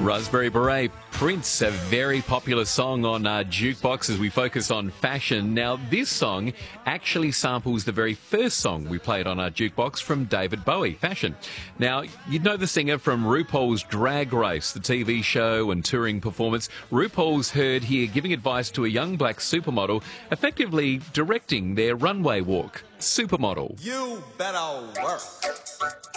Raspberry Beret, Prince, a very popular song on our jukebox as we focus on fashion. Now, this song actually samples the very first song we played on our jukebox from David Bowie, Fashion. Now, you'd know the singer from RuPaul's Drag Race, the TV show and touring performance. RuPaul's heard here giving advice to a young black supermodel, effectively directing their runway walk. Supermodel. You better work.